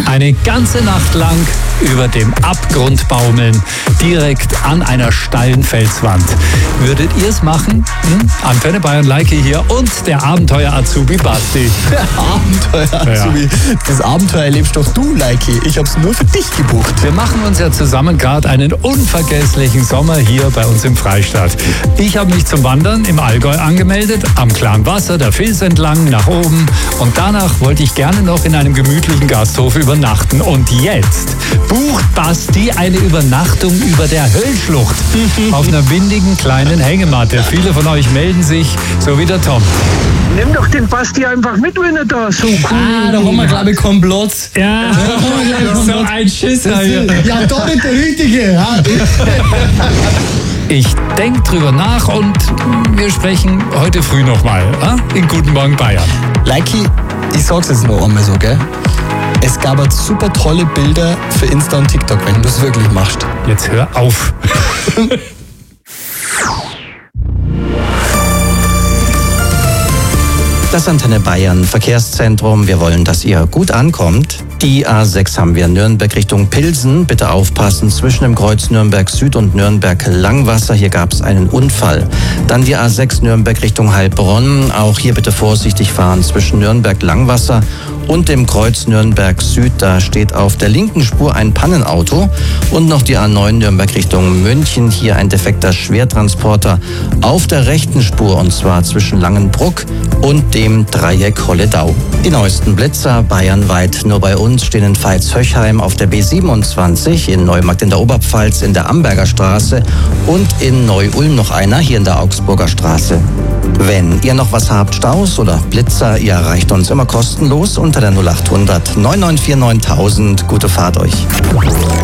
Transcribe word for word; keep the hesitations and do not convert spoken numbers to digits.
Eine ganze Nacht lang über dem Abgrund baumeln, direkt an einer steilen Felswand. Würdet ihr es machen? Hm? Antenne Bayern Leike hier und der Abenteuer-Azubi Basti. Der Abenteuer-Azubi. Ja. Das Abenteuer erlebst doch du, Leike. Ich hab's nur für dich gebucht. Wir machen uns ja zusammen gerade einen unvergesslichen Sommer hier bei uns im Freistaat. Ich habe mich zum Wandern im Allgäu angemeldet, am klaren Wasser, der Fils entlang, nach oben. Und danach wollte ich gerne noch in einem gemütlichen Gasthof übernachten. Und jetzt bucht Basti eine Übernachtung über der Höllschlucht auf einer windigen kleinen Hängematte. Viele von euch melden sich, so wie der Tom. Nimm doch den Basti einfach mit, wenn er da so cool ist. Ah, da haben wir, glaube ich, keinen Platz. Ja, so ein Schisser hier. Ja, doch nicht der Richtige. Ja. Ich denke drüber nach und wir sprechen heute früh nochmal äh? in Guten Morgen Bayern. Leiki, ich sag's jetzt noch einmal so, gell? Es gab halt super tolle Bilder für Insta und TikTok, wenn du es wirklich machst. Jetzt hör auf. Das Antenne Bayern Verkehrszentrum. Wir wollen, dass ihr gut ankommt. Die A sechs haben wir Nürnberg Richtung Pilsen. Bitte aufpassen, zwischen dem Kreuz Nürnberg Süd und Nürnberg Langwasser. Hier gab es einen Unfall. Dann die A sechs Nürnberg Richtung Heilbronn. Auch hier bitte vorsichtig fahren zwischen Nürnberg Langwasser und dem Kreuz Nürnberg Süd. Da steht auf der linken Spur ein Pannenauto. Und noch die A neun Nürnberg Richtung München. Hier ein defekter Schwertransporter auf der rechten Spur, und zwar zwischen Langenbruck und dem Dreieck Holledau. Die neuesten Blitzer bayernweit nur bei uns stehen in Veitshöchheim auf der B siebenundzwanzig, in Neumarkt in der Oberpfalz, in der Amberger Straße und in Neu-Ulm noch einer, hier in der Augsburger Straße. Wenn ihr noch was habt, Staus oder Blitzer, ihr erreicht uns immer kostenlos unter der null acht hundert neun neun vier neuntausend. Gute Fahrt euch.